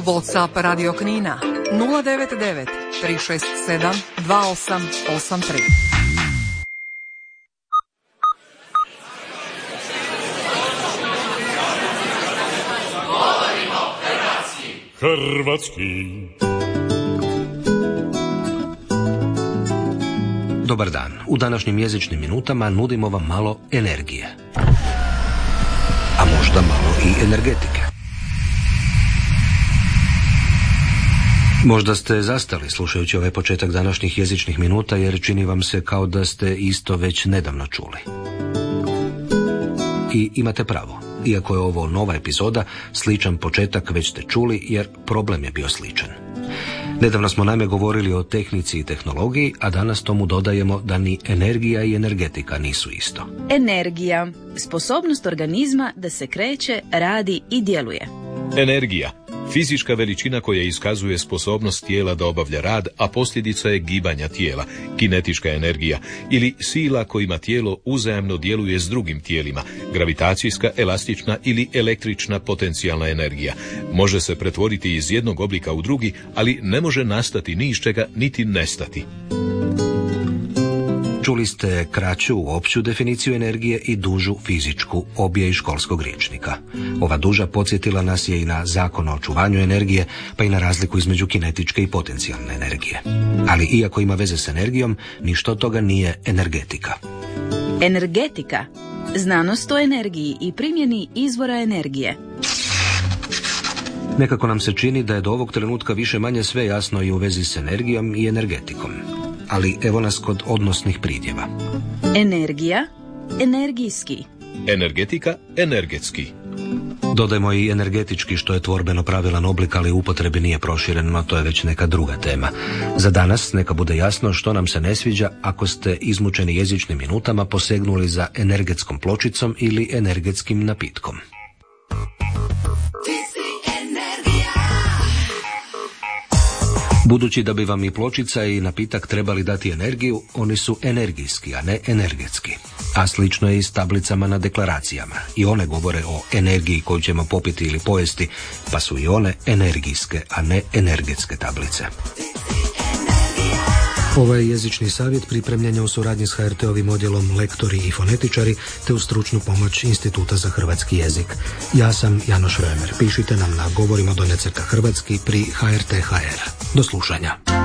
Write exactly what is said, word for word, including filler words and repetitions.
WhatsApp Radio Knina nula devet devet tri šest sedam dva osam osam tri. Hrvatski. Dobar dan. U današnjim jezičnim minutama nudimo vam malo energije. A možda malo i energetike. Možda ste zastali slušajući ovaj početak današnjih jezičnih minuta jer čini vam se kao da ste isto već nedavno čuli. I imate pravo. Iako je ovo nova epizoda, sličan početak već ste čuli jer problem je bio sličan. Nedavno smo naime govorili o tehnici i tehnologiji, a danas tomu dodajemo da ni energija i energetika nisu isto. Energija. Sposobnost organizma da se kreće, radi i djeluje. Energija. Fizička veličina koja iskazuje sposobnost tijela da obavlja rad, a posljedica je gibanja tijela, kinetička energija, ili sila kojima tijelo uzajamno djeluje s drugim tijelima, gravitacijska, elastična ili električna potencijalna energija. Može se pretvoriti iz jednog oblika u drugi, ali ne može nastati ni iz čega, niti nestati. Čuli ste kraću, opću definiciju energije i dužu fizičku, obje iz školskog rječnika. Ova duža podsjetila nas je i na zakon o očuvanju energije, pa i na razliku između kinetičke i potencijalne energije. Ali iako ima veze s energijom, ništa od toga nije energetika. Energetika. Znanost o energiji i primjeni izvora energije. Nekako nam se čini da je do ovog trenutka više manje sve jasno i u vezi s energijom i energetikom. Ali evo nas kod odnosnih pridjeva. Energija, energijski. Energetika, energetski. Dodajmo i energetički, što je tvorbeno pravilan oblik, ali u upotrebi nije proširen, no to je već neka druga tema. Za danas neka bude jasno što nam se ne sviđa ako ste izmučeni jezičnim minutama posegnuli za energetskom pločicom ili energetskim napitkom. Budući da bi vam i pločica i napitak trebali dati energiju, oni su energijski, a ne energetski. A slično je i s tablicama na deklaracijama. I one govore o energiji koju ćemo popiti ili pojesti, pa su i one energijske, a ne energetske tablice. Ovaj jezični savjet pripremljen je u suradnji s H R T-ovim odjelom Lektori i fonetičari te uz stručnu pomoć Instituta za hrvatski jezik. Ja sam Janoš Römer. Pišite nam na govorimo donja crta hrvatski pri H R T H R. Do slušanja.